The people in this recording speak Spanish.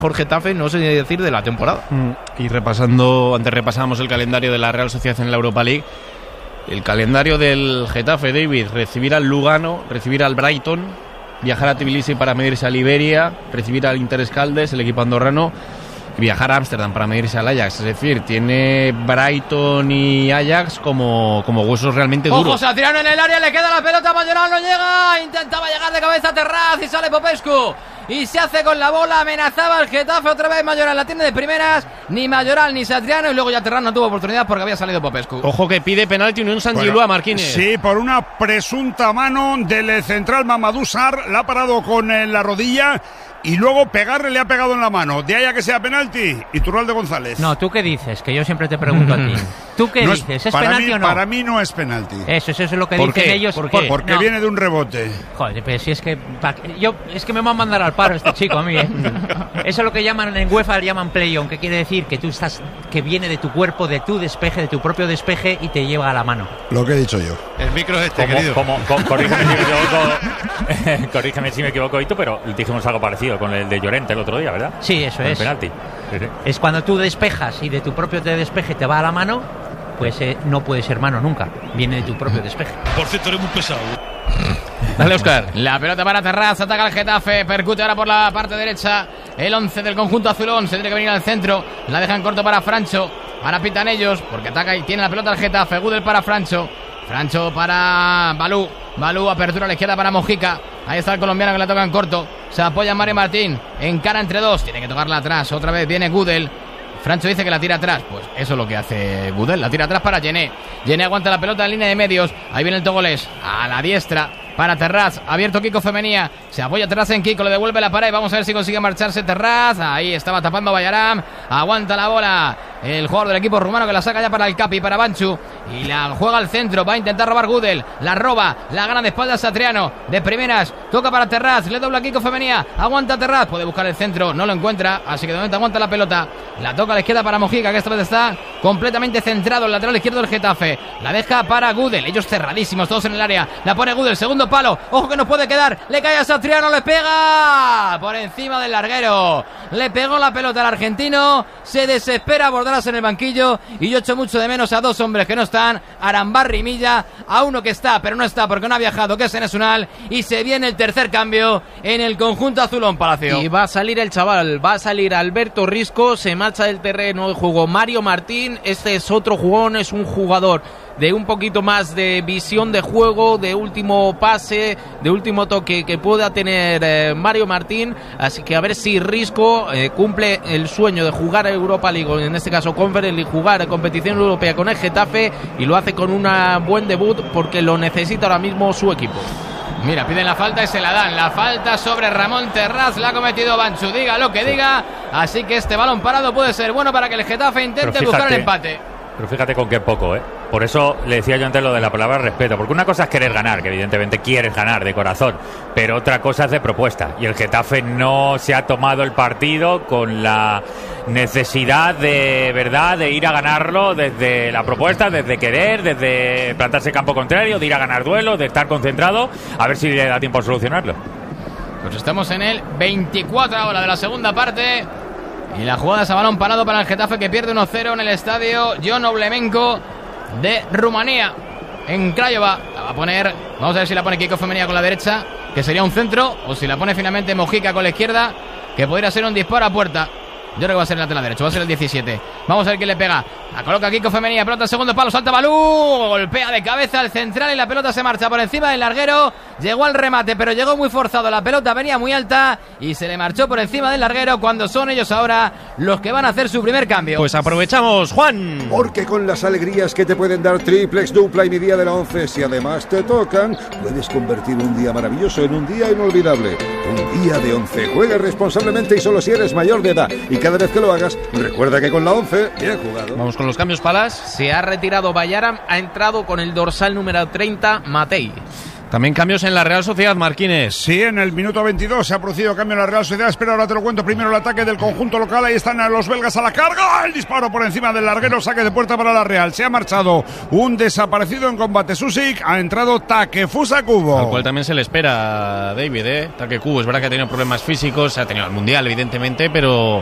por Getafe, no sé decir de la temporada. Y antes repasábamos el calendario de la Real Sociedad en la Europa League. El calendario del Getafe, David: recibir al Lugano, recibir al Brighton, viajar a Tbilisi para medirse al Iberia, recibir al Interescaldes, el equipo andorrano, y viajar a Ámsterdam para medirse al Ajax. Es decir, tiene Brighton y Ajax como huesos realmente duros. Ojo, Satriano en el área, le queda la pelota, Mayoral no llega, intentaba llegar de cabeza a Terraz y sale Popescu y se hace con la bola, amenazaba al Getafe otra vez. Mayoral la tiene de primeras, ni Mayoral ni Satriano, y luego ya Terraz no tuvo oportunidad porque había salido Popescu. Ojo que pide penalti Unión San Gilua, Marquínez. Sí, por una presunta mano del central Mamadou Sarr, la ha parado con la rodilla y luego pegarle le ha pegado en la mano. De ahí a que sea penalti, Iturralde González. No, ¿tú qué dices? Que yo siempre te pregunto a ti. ¿Tú qué dices? ¿Es penalti o no? Para mí no es penalti. Eso es lo que dicen ellos. ¿Por qué? Porque viene de un rebote. Joder, pero si es que es que me va a mandar al paro este chico a mí, ¿eh? Eso es lo que llaman en UEFA, llaman play-on, que quiere decir que que viene de tu cuerpo, de tu despeje, de tu propio despeje y te lleva a la mano. Lo que he dicho yo. El micro es querido. Corrígeme si me equivoco, Hito, pero dijimos algo parecido con el de Llorente el otro día, ¿verdad? Sí, eso es. El penalti. Sí. Es cuando tú despejas y de tu propio despeje te va a la mano, pues no puede ser mano nunca. Viene de tu propio despeje. Por cierto, eres muy pesado. Dale, Óscar. La pelota para Terraz, ataca el Getafe, percute ahora por la parte derecha el 11 del conjunto azulón, se tiene que venir al centro, la dejan corto para Francho, ahora pitan ellos porque ataca y tiene la pelota el Getafe. Gudel para Francho para Balú, apertura a la izquierda para Mojica, ahí está el colombiano que la toca en corto, se apoya Mario Martín, encara entre dos, tiene que tocarla atrás, otra vez viene Gudel. Francho dice que la tira atrás, pues eso es lo que hace Gudel, la tira atrás para Yené. Yené aguanta la pelota en línea de medios, ahí viene el togolés, a la diestra para Terraz, abierto Kiko Femenía, se apoya Terraz en Kiko, le devuelve la pared, vamos a ver si consigue marcharse Terraz, ahí estaba tapando Bayaram, aguanta la bola el jugador del equipo rumano que la saca ya para el Capi, para Banchu, y la juega al centro, va a intentar robar Gudel, la roba, la gana de espaldas Satriano, de primeras, toca para Terraz, le dobla Kiko Femenía, aguanta Terraz, puede buscar el centro, no lo encuentra, así que de momento aguanta la pelota, la toca a la izquierda para Mojica, que esta vez está completamente centrado, el lateral izquierdo del Getafe, la deja para Gudel, ellos cerradísimos, todos en el área, la pone Gudel, segundo palo, ojo que no puede quedar, le cae a Satriano, le pega por encima del larguero, le pegó la pelota al argentino, se desespera Bordalas en el banquillo, y yo echo mucho de menos a dos hombres que no están, Arambarri y Milla, a uno que está pero no está porque no ha viajado, que es Enes Unal, y se viene el tercer cambio en el conjunto azulón, Palacio. Y va a salir el chaval, va a salir Alberto Risco, se marcha del terreno de juego Mario Martín, este es otro jugón, es un jugador de un poquito más de visión de juego, de último pase, de último toque que pueda tener Mario Martín, así que a ver si Risco cumple el sueño de jugar a Europa League, en este caso Conference League, jugar a competición europea con el Getafe, y lo hace con un buen debut porque lo necesita ahora mismo su equipo. Mira, piden la falta y se la dan. La falta sobre Ramón Terraz, la ha cometido Banchu, diga lo que diga. Así que este balón parado puede ser bueno para que el Getafe intente buscar el empate. Pero fíjate con qué poco, ¿eh? Por eso le decía yo antes lo de la palabra respeto, porque una cosa es querer ganar, que evidentemente quieres ganar de corazón, pero otra cosa es de propuesta, y el Getafe no se ha tomado el partido con la necesidad de verdad de ir a ganarlo desde la propuesta, desde querer, desde plantarse campo contrario, de ir a ganar duelos, de estar concentrado, a ver si le da tiempo a solucionarlo. Pues estamos en el 24 ahora de la segunda parte, y la jugada es a balón parado para el Getafe, que pierde 1-0 en el estadio John Oblemenko de Rumanía, en Craiova. La va a poner, vamos a ver si la pone Kiko Femenía con la derecha, que sería un centro, o si la pone finalmente Mojica con la izquierda, que podría ser un disparo a puerta. Yo creo que va a ser el lateral derecho, va a ser el 17. Vamos a ver quién le pega. La coloca Kiko Femenía, pelota al segundo palo, salta Balú, golpea de cabeza al central y la pelota se marcha por encima del larguero. Llegó al remate, pero llegó muy forzado, la pelota venía muy alta y se le marchó por encima del larguero, cuando son ellos ahora los que van a hacer su primer cambio. Pues aprovechamos, Juan. Porque con las alegrías que te pueden dar triplex, dupla y mi día de la 11, si además te tocan, puedes convertir un día maravilloso en un día inolvidable. Un día de 11. Juega responsablemente y solo si eres mayor de edad. Y cada vez que lo hagas, recuerda que con la 11, bien jugado. Vamos con los cambios, Palas. Se ha retirado Bayaram, ha entrado con el dorsal número 30 Matei. También cambios en la Real Sociedad, Marquines. Sí, en el minuto 22 se ha producido cambio en la Real Sociedad. Espera, ahora te lo cuento. Primero el ataque del conjunto local. Ahí están los belgas a la carga. El disparo por encima del larguero. Saque de puerta para la Real. Se ha marchado un desaparecido en combate. Susik. Ha entrado Takefusa Kubo. Al cual también se le espera, David, Take Kubo. Es verdad que ha tenido problemas físicos. Ha tenido el Mundial, evidentemente, pero